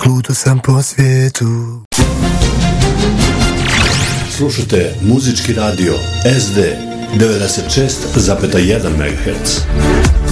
luto sam po svijetu. Slušajte muzički radio SD 96,1 MHz.